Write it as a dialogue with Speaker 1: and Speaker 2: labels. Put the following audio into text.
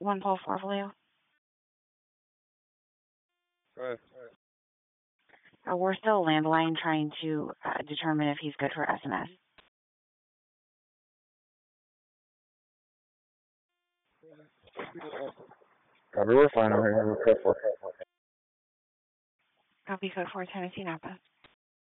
Speaker 1: 112 Vallejo.
Speaker 2: Go ahead.
Speaker 1: We're still landline trying to determine if he's good for SMS.
Speaker 2: Copy, we're fine. I'm here.
Speaker 1: Copy code 4 Tennessee Napa.